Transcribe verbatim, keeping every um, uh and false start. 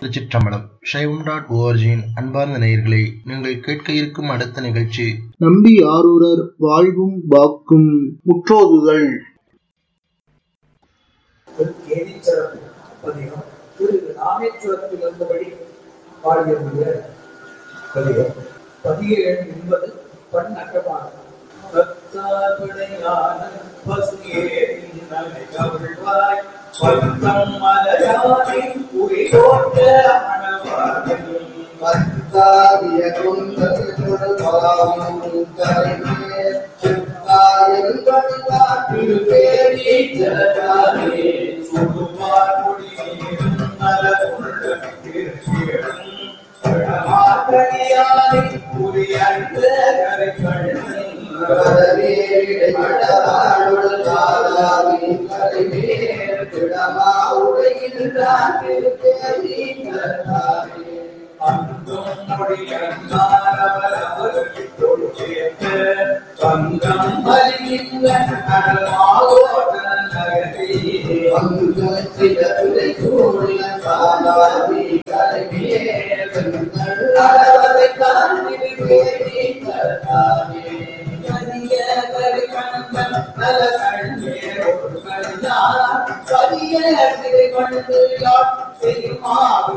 திருச்சிற்றம்பலம். சைவம் டாட் ஓஆர்ஜியின் அன்பார்ந்த நேயர்களே, நீங்கள் கேட்க இருக்கும் அடுத்த நிகழ்ச்சி நம்பி ஆரூரர் வாழ்வும் வாக்கும் முற்றோதுதல். ராமேஸ்வரத்தில் இருந்தபடி பாடிய பதிகம் பதிகேழு என்பது பண் அட்டமானது. பத்தம் மலையாரின் குறிதோட்ட மணவாளன் பத்தாவிய குந்தல் பாவின் தலைமையர் சித்தாயல் பணிவாற்றில் பேரி ஜலதாரே சுடுவார் குடிநீரும் நலமுள்ள திருச்சியலும் கடமாத்தனியாரை புரியந்த கரைக்கண்ணன் கடவேரிடை கடவாளுள் காலாவின் கரைமேல் கிடமா உடைகின்றான் திருப்பேரி கரத்தாரே அங்கும் முடியந்தாரவர் அவர்கிட்டோடு சேர்த்து பங்கம் மலிகின்ற கடமாவோடன் நகரே பங்கம் சிலதுரை சூழிய காலாவி கரைமேல் அளவதை காண்பில் பேரி கரத்தாரே கரிய கரிகண்டன் நல கண்ணீர் ஒரு கண்ணார் கரிய கரிகண்டு யாட் செய்யுமா